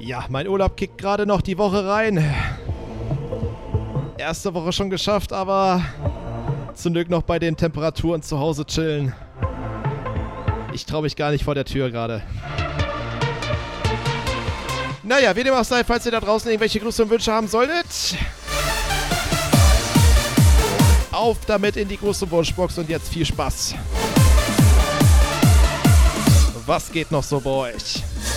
Ja, mein Urlaub kickt gerade noch die Woche rein. Erste Woche schon geschafft, aber zum Glück noch bei den Temperaturen zu Hause chillen. Ich traue mich gar nicht vor der Tür gerade. Naja, wie dem auch sei, falls ihr da draußen irgendwelche Grüße und Wünsche haben solltet, auf damit in die große Wunschbox und jetzt viel Spaß. Was geht noch so bei euch?